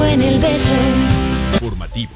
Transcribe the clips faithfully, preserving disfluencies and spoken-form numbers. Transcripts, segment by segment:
en el beso. Formativo.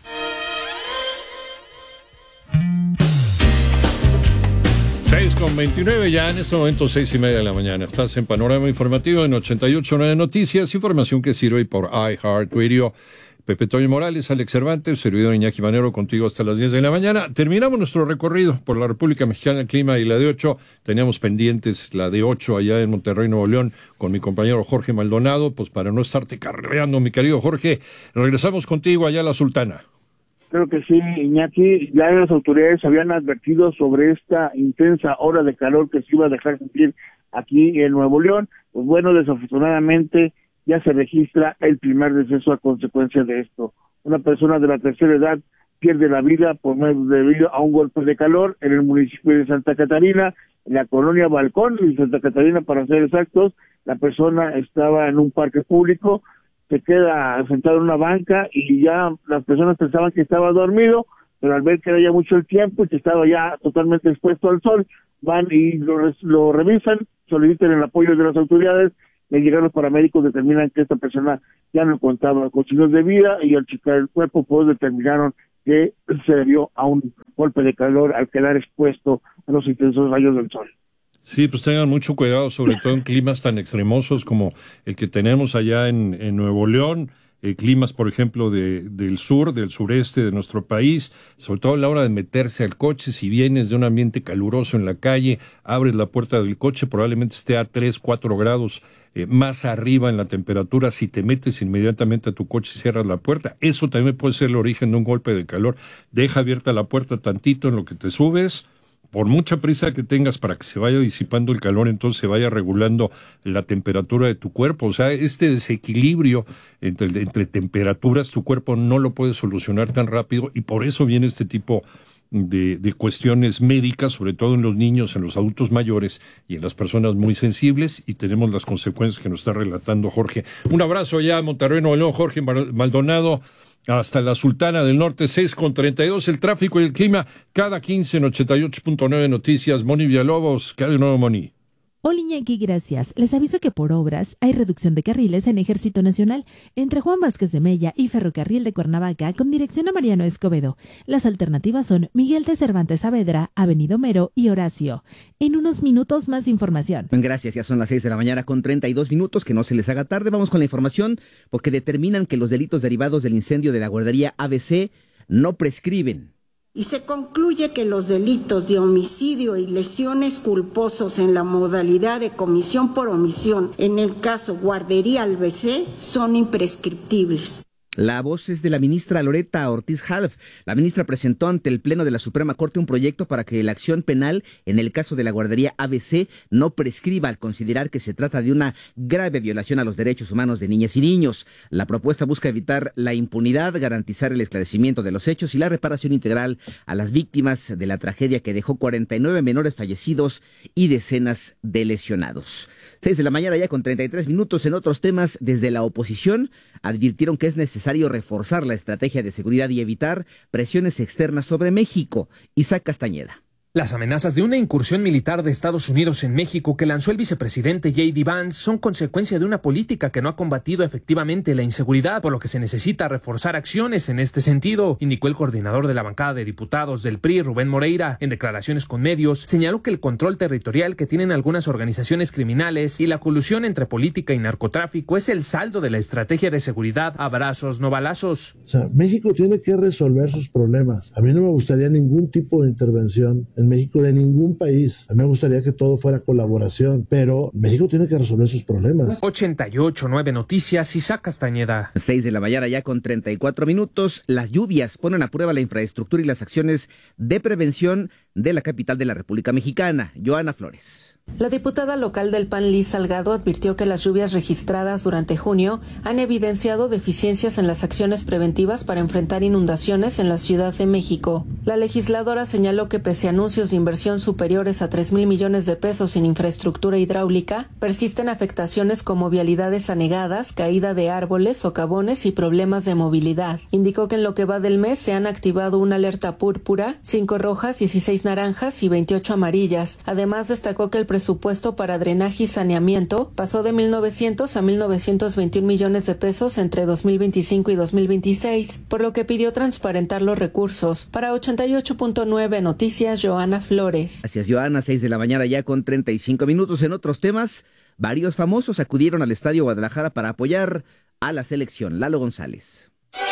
seis con veintinueve ya en este momento, seis y media de la mañana. Estás en Panorama Informativo en ochenta y ocho punto nueve Noticias, información que sirve por iHeartRadio. Pepe Toño Morales, Alex Cervantes, servidor Iñaki Manero, contigo hasta las diez de la mañana. Terminamos nuestro recorrido por la República Mexicana, el clima y la de ocho. Teníamos pendientes la de ocho allá en Monterrey, Nuevo León, con mi compañero Jorge Maldonado. Pues para no estarte carreando, mi querido Jorge, regresamos contigo allá a la Sultana. Creo que sí, Iñaki. Ya las autoridades habían advertido sobre esta intensa ola de calor que se iba a dejar sentir aquí en Nuevo León. Pues bueno, desafortunadamente ya se registra el primer deceso a consecuencia de esto. Una persona de la tercera edad pierde la vida por medio debido a un golpe de calor en el municipio de Santa Catarina, en la colonia Balcón de Santa Catarina, para ser exactos. La persona estaba en un parque público, se queda sentado en una banca y ya las personas pensaban que estaba dormido, pero al ver que era ya mucho el tiempo y que estaba ya totalmente expuesto al sol, van y lo, lo revisan, solicitan el apoyo de las autoridades. Le llegan los paramédicos, determinan que esta persona ya no contaba con signos de vida y al checar el cuerpo pues determinaron que se debió a un golpe de calor al quedar expuesto a los intensos rayos del sol. Sí, pues tengan mucho cuidado, sobre todo en climas tan extremosos como el que tenemos allá en, en Nuevo León, eh, climas, por ejemplo, de, del sur, del sureste de nuestro país, sobre todo a la hora de meterse al coche. Si vienes de un ambiente caluroso en la calle, abres la puerta del coche, probablemente esté a tres, cuatro grados Eh, más arriba en la temperatura. Si te metes inmediatamente a tu coche y cierras la puerta, eso también puede ser el origen de un golpe de calor. Deja abierta la puerta tantito en lo que te subes, por mucha prisa que tengas para que se vaya disipando el calor, entonces se vaya regulando la temperatura de tu cuerpo. O sea, este desequilibrio entre, entre temperaturas, tu cuerpo no lo puede solucionar tan rápido y por eso viene este tipo De, de cuestiones médicas, sobre todo en los niños, en los adultos mayores y en las personas muy sensibles, y tenemos las consecuencias que nos está relatando Jorge. Un abrazo allá a Monterrey, Nuevo León, Jorge Maldonado, hasta la Sultana del Norte. Seis con treinta y dos, el tráfico y el clima, cada quince en ochenta y ocho punto nueve Noticias. Moni Villalobos, ¿qué hay de nuevo, Moni? Hola Iñaki, gracias. Les aviso que por obras hay reducción de carriles en Ejército Nacional entre Juan Vázquez de Mella y Ferrocarril de Cuernavaca con dirección a Mariano Escobedo. Las alternativas son Miguel de Cervantes Saavedra, Avenida Homero y Horacio. En unos minutos más información. Gracias, ya son las seis de la mañana con treinta y dos minutos, que no se les haga tarde. Vamos con la información porque determinan que los delitos derivados del incendio de la guardería A B C no prescriben. Y se concluye que los delitos de homicidio y lesiones culposos en la modalidad de comisión por omisión, en el caso Guardería A B C, son imprescriptibles. La voz es de la ministra Loretta Ortiz Half. La ministra presentó ante el Pleno de la Suprema Corte un proyecto para que la acción penal en el caso de la guardería A B C no prescriba al considerar que se trata de una grave violación a los derechos humanos de niñas y niños. La propuesta busca evitar la impunidad, garantizar el esclarecimiento de los hechos y la reparación integral a las víctimas de la tragedia que dejó cuarenta y nueve menores fallecidos y decenas de lesionados. Seis de la mañana ya con treinta y tres minutos. En otros temas, desde la oposición advirtieron que es necesario reforzar la estrategia de seguridad y evitar presiones externas sobre México. Isaac Castañeda. Las amenazas de una incursión militar de Estados Unidos en México que lanzó el vicepresidente J D Vance son consecuencia de una política que no ha combatido efectivamente la inseguridad, por lo que se necesita reforzar acciones en este sentido, indicó el coordinador de la bancada de diputados del P R I, Rubén Moreira. En declaraciones con medios, señaló que el control territorial que tienen algunas organizaciones criminales y la colusión entre política y narcotráfico es el saldo de la estrategia de seguridad abrazos, no balazos. O sea, México tiene que resolver sus problemas. A mí no me gustaría ningún tipo de intervención en México de ningún país. A mí me gustaría que todo fuera colaboración, pero México tiene que resolver sus problemas. ochenta y ocho punto nueve Noticias, Isaac Castañeda. seis de la mañana ya con treinta y cuatro minutos. Las lluvias ponen a prueba la infraestructura y las acciones de prevención de la capital de la República Mexicana. Joana Flores. La diputada local del P A N Liz Salgado advirtió que las lluvias registradas durante junio han evidenciado deficiencias en las acciones preventivas para enfrentar inundaciones en la Ciudad de México. La legisladora señaló que pese a anuncios de inversión superiores a tres mil millones de pesos en infraestructura hidráulica, persisten afectaciones como vialidades anegadas, caída de árboles, socavones y problemas de movilidad. Indicó que en lo que va del mes se han activado una alerta púrpura, cinco rojas, dieciséis naranjas y veintiocho amarillas. Además, destacó que el presupuesto para drenaje y saneamiento pasó de mil novecientos a mil novecientos veintiún millones de pesos entre dos mil veinticinco y dos mil veintiséis, por lo que pidió transparentar los recursos. Para ochenta y ocho punto nueve Noticias, Joana Flores. Gracias, Joana. Seis de la mañana ya con treinta y cinco minutos. En otros temas, varios famosos acudieron al Estadio Guadalajara para apoyar a la selección. Lalo González.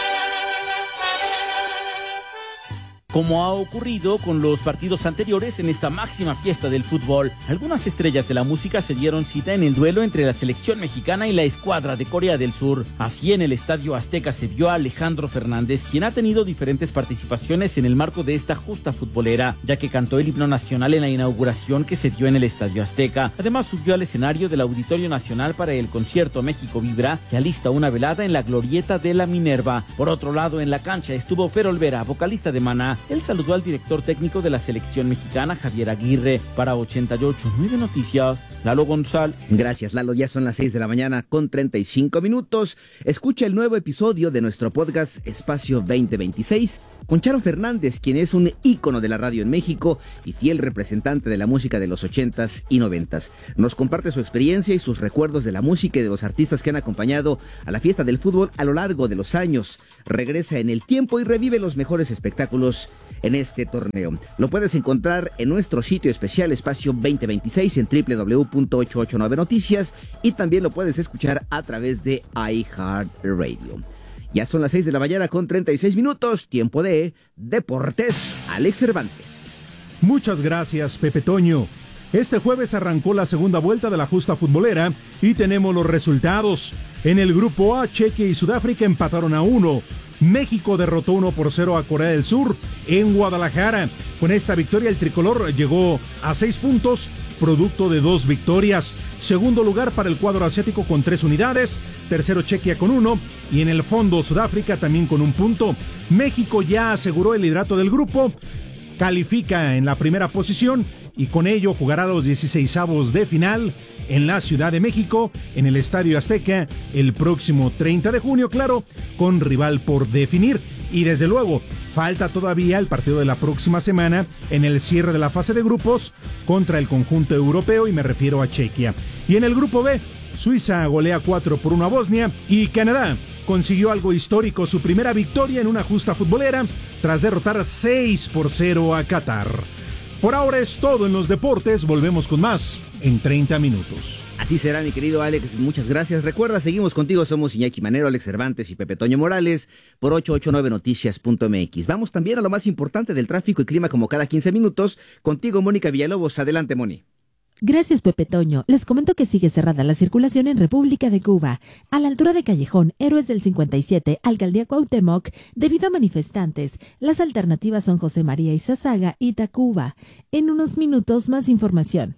Como ha ocurrido con los partidos anteriores en esta máxima fiesta del fútbol, algunas estrellas de la música se dieron cita en el duelo entre la selección mexicana y la escuadra de Corea del Sur. Así, en el Estadio Azteca se vio a Alejandro Fernández, quien ha tenido diferentes participaciones en el marco de esta justa futbolera, ya que cantó el himno nacional en la inauguración que se dio en el Estadio Azteca. Además, subió al escenario del Auditorio Nacional para el concierto México Vibra, que alista una velada en la glorieta de la Minerva. Por otro lado, en la cancha estuvo Fer Olvera, vocalista de Maná. Él saludó al director técnico de la selección mexicana, Javier Aguirre. Para ochenta y ocho punto nueve Noticias, Lalo González. Gracias, Lalo. Ya son las seis de la mañana con treinta y cinco minutos. Escucha el nuevo episodio de nuestro podcast Espacio veinte veintiséis con Charo Fernández, quien es un ícono de la radio en México y fiel representante de la música de los ochentas y noventas. Nos comparte su experiencia y sus recuerdos de la música y de los artistas que han acompañado a la fiesta del fútbol a lo largo de los años. Regresa en el tiempo y revive los mejores espectáculos en este torneo. Lo puedes encontrar en nuestro sitio especial Espacio veinte veintiséis en doble u doble u doble u punto ochocientos ochenta y nueve Noticias y también lo puedes escuchar a través de iHeartRadio. Ya son las seis de la mañana con treinta y seis minutos, tiempo de Deportes. Alex Cervantes. Muchas gracias, Pepe Toño. Este jueves arrancó la segunda vuelta de la justa futbolera y tenemos los resultados. En el grupo A, Chequia y Sudáfrica empataron a uno. México derrotó uno por cero a Corea del Sur en Guadalajara. Con esta victoria el tricolor llegó a seis puntos, producto de dos victorias. Segundo lugar para el cuadro asiático con tres unidades. Tercero Chequia con uno. Y en el fondo Sudáfrica también con un punto. México ya aseguró el liderato del grupo. Califica en la primera posición y con ello jugará los dieciseisavos de final en la Ciudad de México, en el Estadio Azteca, el próximo treinta de junio, claro, con rival por definir. Y desde luego, falta todavía el partido de la próxima semana en el cierre de la fase de grupos contra el conjunto europeo, y me refiero a Chequia. Y en el grupo B, Suiza golea cuatro por uno a Bosnia y Canadá consiguió algo histórico, su primera victoria en una justa futbolera tras derrotar seis por cero a Qatar. Por ahora es todo en los deportes, volvemos con más en treinta minutos. Así será, mi querido Alex, muchas gracias. Recuerda, seguimos contigo, somos Iñaki Manero, Alex Cervantes y Pepe Toño Morales por ochocientos ochenta y nueve noticias punto m x. Vamos también a lo más importante del tráfico y clima como cada quince minutos. Contigo, Mónica Villalobos. Adelante, Moni. Gracias, Pepe Toño. Les comento que sigue cerrada la circulación en República de Cuba, a la altura de Callejón Héroes del cincuenta y siete, Alcaldía Cuauhtémoc, debido a manifestantes. Las alternativas son José María Izazaga y Tacuba. En unos minutos, más información.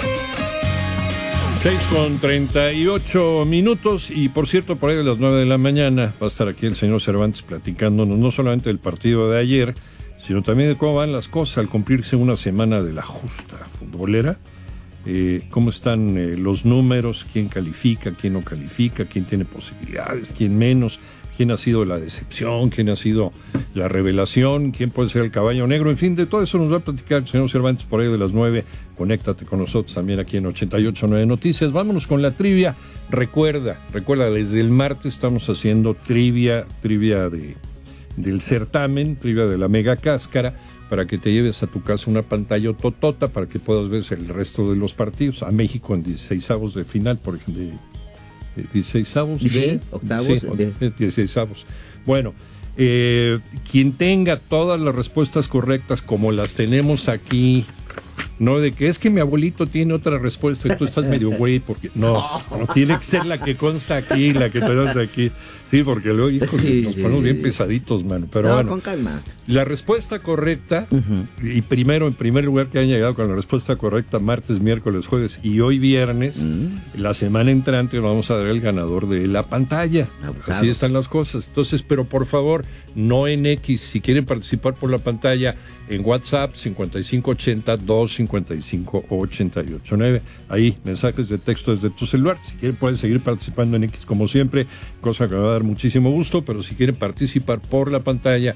seis con treinta y ocho minutos, y por cierto, por ahí de las nueve de la mañana va a estar aquí el señor Cervantes platicándonos no solamente del partido de ayer, sino también de cómo van las cosas al cumplirse una semana de la justa futbolera. Eh, cómo están eh, los números, quién califica, quién no califica, quién tiene posibilidades, quién menos, quién ha sido la decepción, quién ha sido la revelación, quién puede ser el caballo negro, en fin, de todo eso nos va a platicar el señor Cervantes por ahí de las nueve. Conéctate con nosotros también aquí en ochenta y ocho punto nueve Noticias. Vámonos con la trivia. Recuerda, recuerda, desde el martes estamos haciendo trivia, trivia de, del certamen, trivia de la Mega Cáscara, para que te lleves a tu casa una pantalla totota para que puedas ver el resto de los partidos. A México en dieciseisavos de final, por ejemplo, de, de dieciseisavos ¿Sí? de octavos sí, de... dieciseisavos. Bueno, eh, quien tenga todas las respuestas correctas como las tenemos aquí, no de que es que mi abuelito tiene otra respuesta y tú estás medio güey, porque no, no tiene que ser la que consta aquí, la que tenemos aquí. Sí, porque luego, híjole, sí, nos ponemos bien pesaditos, mano. Pero no, bueno, con calma. La respuesta correcta, uh-huh. y primero, en primer lugar, que han llegado con la respuesta correcta martes, miércoles, jueves y hoy viernes, uh-huh. la semana entrante vamos a dar el ganador de la pantalla. Abusados. Así están las cosas. Entonces, pero por favor, no en X. Si quieren participar por la pantalla, en WhatsApp cincuenta y cinco ochenta, dos cincuenta y cinco ochenta y ocho nueve. Ahí, mensajes de texto desde tu celular. Si quieren, pueden seguir participando en X como siempre, cosa que me va a dar muchísimo gusto, pero si quieren participar por la pantalla,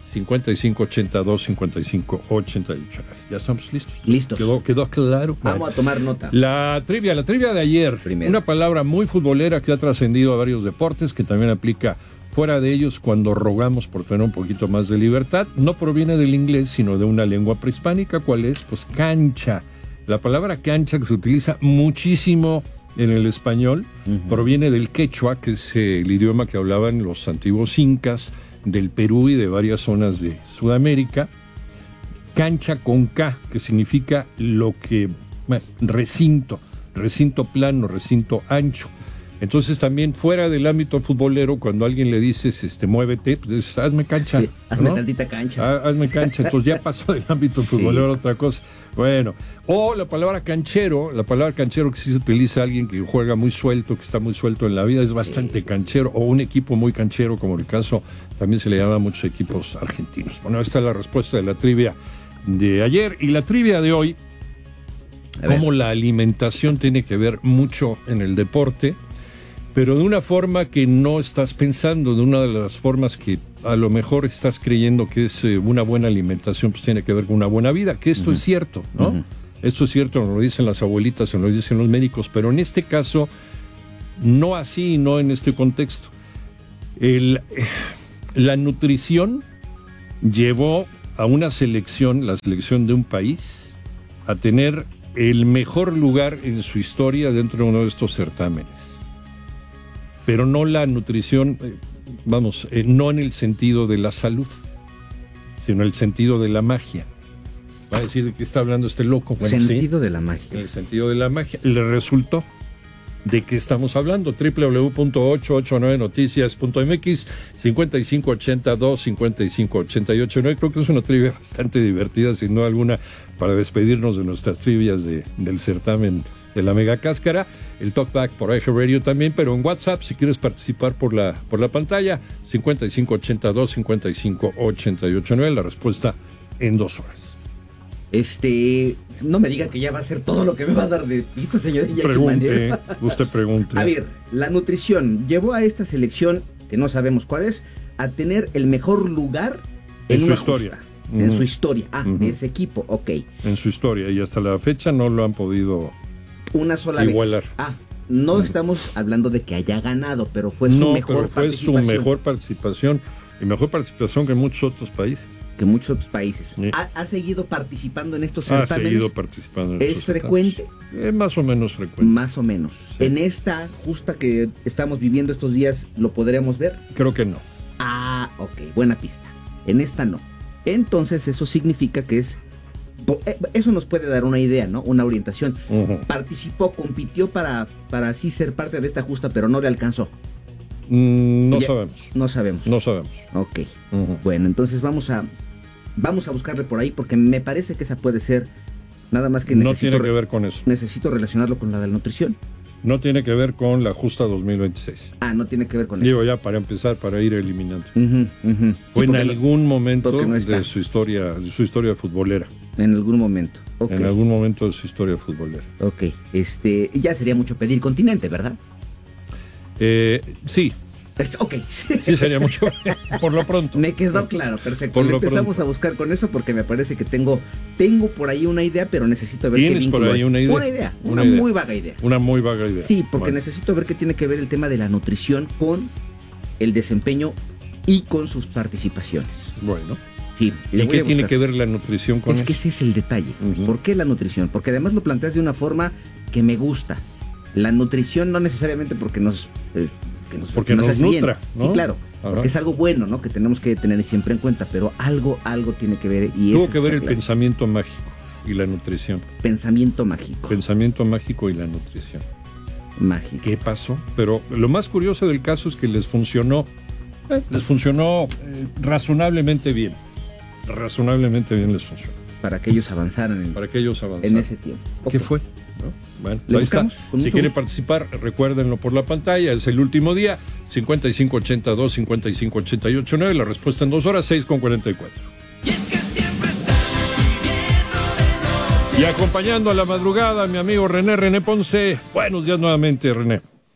cincuenta y cinco ochenta y dos, cincuenta y cinco ochenta y ocho. Ya estamos listos. Listos. Quedó, quedó claro. Vamos a tomar nota. La trivia, la trivia de ayer. Primero. Una palabra muy futbolera que ha trascendido a varios deportes, que también aplica fuera de ellos cuando rogamos por tener un poquito más de libertad. No proviene del inglés, sino de una lengua prehispánica. ¿Cuál es? Pues cancha. La palabra cancha, que se utiliza muchísimo en el español, uh-huh. proviene del quechua, que es eh, el idioma que hablaban los antiguos incas del Perú y de varias zonas de Sudamérica. Cancha con K, que significa lo que, bueno, recinto, recinto plano, recinto ancho. Entonces también fuera del ámbito futbolero, cuando a alguien le dices, este, muévete, pues dices, hazme cancha. Sí, hazme ¿no? tantita cancha. Ah, hazme cancha. Entonces ya pasó del ámbito futbolero a sí. otra cosa. Bueno, o la palabra canchero, la palabra canchero que sí se utiliza a alguien que juega muy suelto, que está muy suelto en la vida, es bastante sí. canchero, o un equipo muy canchero, como el caso, también se le llama a muchos equipos argentinos. Bueno, esta es la respuesta de la trivia de ayer. Y la trivia de hoy, cómo la alimentación tiene que ver mucho en el deporte, pero de una forma que no estás pensando, de una de las formas que a lo mejor estás creyendo que es eh, una buena alimentación, pues tiene que ver con una buena vida, que esto uh-huh. es cierto, ¿no? Uh-huh. Esto es cierto, nos lo dicen las abuelitas, nos lo dicen los médicos, pero en este caso, no así, no en este contexto. El, eh, la nutrición llevó a una selección, la selección de un país, a tener el mejor lugar en su historia dentro de uno de estos certámenes. Pero no la nutrición, eh, vamos, eh, no en el sentido de la salud, sino en el sentido de la magia. Va a decir de qué está hablando este loco. Bueno, sentido sí, de la magia. En el sentido de la magia. Le resultó. ¿De qué estamos hablando? doble u doble u doble u punto ocho ocho nueve noticias punto m x, cincuenta y cinco ochenta y dos, cincuenta y cinco ochenta y ocho. No, creo que es una trivia bastante divertida, sin duda alguna, para despedirnos de nuestras trivias de, del certamen de la Mega Cáscara. El Talkback por Eje Radio también, pero en WhatsApp, si quieres participar por la, por la pantalla, cincuenta y cinco ochenta y dos, cincuenta y cinco ochenta y ocho nueve, la respuesta en dos horas. Este, no me diga que ya va a ser todo lo que me va a dar de pista, señor. Pregunte, usted pregunte. A ver, la nutrición llevó a esta selección, que no sabemos cuál es, a tener el mejor lugar en, en su una historia. Justa, uh-huh. En su historia. Ah, uh-huh. Ese equipo, ok. En su historia, y hasta la fecha no lo han podido una sola igualar. Vez. Ah, no uh-huh. estamos hablando de que haya ganado, pero fue su no, mejor pero fue participación. su mejor participación, y mejor participación que en muchos otros países. Que muchos otros países. Sí. ¿Ha, ¿Ha seguido participando en estos ha certámenes? Ha seguido participando en ¿Es estos frecuente? Es más o menos frecuente. Más o menos. Sí. ¿En esta justa que estamos viviendo estos días lo podremos ver? Creo que no. Ah, ok, buena pista. En esta no. Entonces eso significa que es... Eso nos puede dar una idea, ¿no? Una orientación. Uh-huh. Participó, compitió para, para así ser parte de esta justa, pero no le alcanzó. Mm, no ya, sabemos. No sabemos. No sabemos. Ok. Uh-huh. Bueno, entonces vamos a... Vamos a buscarle por ahí porque me parece que esa puede ser nada más que necesito... No tiene que ver con eso. Necesito relacionarlo con la de la nutrición. No tiene que ver con la justa dos mil veintiséis. Ah, no tiene que ver con Digo, eso. ya para empezar, para ir eliminando. Uh-huh, uh-huh. Fue sí, en algún no, momento no de su historia, de su historia futbolera. En algún momento. Okay. En algún momento de su historia futbolera. Ok. Este, ya sería mucho pedir continente, ¿verdad? Eh, sí. Ok. Sí, sería mucho. Por lo pronto. Me quedó claro, perfecto. Por lo Empezamos pronto. a buscar con eso porque me parece que tengo tengo por ahí una idea, pero necesito ver qué ¿Tienes por ahí hay. una idea? Una idea, una, una idea. muy vaga idea. Una muy vaga idea. Sí, porque bueno. necesito ver qué tiene que ver el tema de la nutrición con el desempeño y con sus participaciones. Bueno. Sí. ¿Y qué tiene que ver la nutrición con es eso? Es que ese es el detalle. Uh-huh. ¿Por qué la nutrición? Porque además lo planteas de una forma que me gusta. La nutrición no necesariamente porque nos... Eh, que nos porque nos, nos nutra, ¿no? Sí, claro. Ajá. Porque es algo bueno, ¿no? Que tenemos que tener siempre en cuenta, pero algo, algo tiene que ver. Y Tuvo que ver el claro. pensamiento mágico y la nutrición. Pensamiento mágico. Pensamiento mágico y la nutrición. Mágico. ¿Qué pasó? Pero lo más curioso del caso es que les funcionó, eh, les funcionó eh, razonablemente bien. Razonablemente bien les funcionó. Para que ellos avanzaran en, Para que ellos avanzaran. en ese tiempo. ¿Qué okay. fue? ¿No? Bueno, ahí está. Si quiere participar, recuérdenlo por la pantalla. Es el último día. cincuenta y cinco ochenta y dos, cincuenta y cinco ochenta y ocho nueve. La respuesta en dos horas, seis con cuarenta y cuatro. Y es que siempre está viviendo de noche. Y acompañando a la madrugada, mi amigo René, René Ponce. Buenos días nuevamente, René.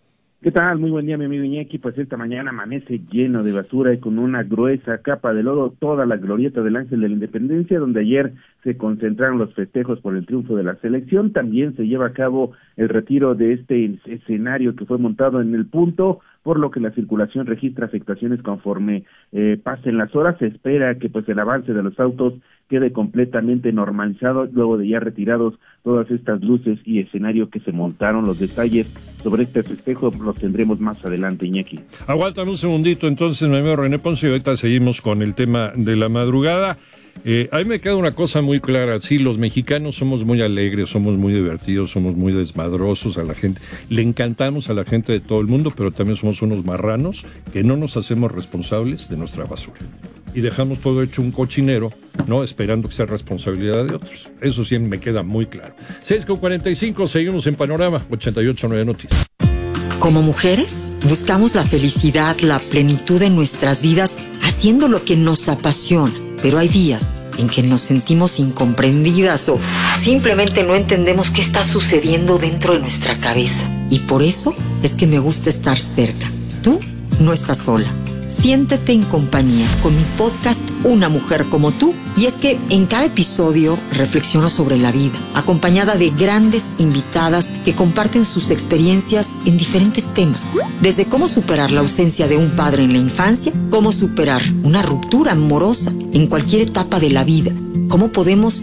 ¿Qué tal? Muy buen día, mi amigo Iñaki. Pues esta mañana amanece lleno de basura y con una gruesa capa de lodo toda la glorieta del Ángel de la Independencia, donde ayer se concentraron los festejos por el triunfo de la selección. También se lleva a cabo el retiro de este escenario que fue montado en el punto, por lo que la circulación registra afectaciones conforme eh, pasen las horas. Se espera que pues el avance de los autos quede completamente normalizado luego de ya retirados todas estas luces y escenario que se montaron. Los detalles sobre este festejo los tendremos más adelante, Iñaki. Aguántame un segundito, entonces, mi amigo René Ponce, y ahorita seguimos con el tema de la madrugada. Eh, a mí me queda una cosa muy clara, sí, los mexicanos somos muy alegres, somos muy divertidos, somos muy desmadrosos a la gente, le encantamos a la gente de todo el mundo, pero también somos unos marranos que no nos hacemos responsables de nuestra basura. Y dejamos todo hecho un cochinero, ¿no? Esperando que sea responsabilidad de otros. Eso sí me queda muy claro. seis con cuarenta y cinco, seguimos en Panorama ochenta y ocho punto nueve Noticias. Como mujeres, buscamos la felicidad, la plenitud en nuestras vidas, haciendo lo que nos apasiona. Pero hay días en que nos sentimos incomprendidas o simplemente no entendemos qué está sucediendo dentro de nuestra cabeza. Y por eso es que me gusta estar cerca. Tú no estás sola. Siéntete en compañía con mi podcast Una Mujer Como Tú. Y es que en cada episodio reflexiono sobre la vida, acompañada de grandes invitadas que comparten sus experiencias en diferentes temas. Desde cómo superar la ausencia de un padre en la infancia, cómo superar una ruptura amorosa en cualquier etapa de la vida, cómo podemos